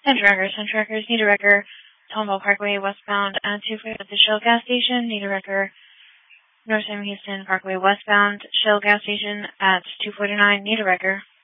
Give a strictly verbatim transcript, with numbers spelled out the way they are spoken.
Center Wrecker, Center Wreckers, need a wrecker. Tomball Parkway westbound at two forty at the Shell gas station, need a wrecker. North Sam Houston Parkway westbound, Shell gas station at two forty-nine, need a wrecker.